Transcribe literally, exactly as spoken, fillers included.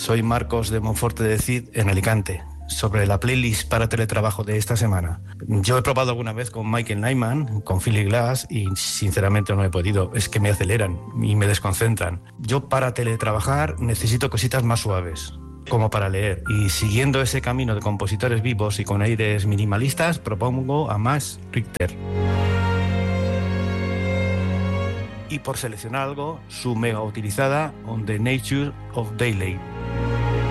Soy Marcos de Monforte de Cid en Alicante. Sobre la playlist para teletrabajo de esta semana. Yo he probado alguna vez con Michael Nyman, con Philip Glass y sinceramente no he podido. Es que me aceleran y me desconcentran. Yo para teletrabajar necesito cositas más suaves, como para leer. Y siguiendo ese camino de compositores vivos y con aires minimalistas, propongo a Max Richter. Y por seleccionar algo, su mega utilizada On the Nature of Daylight.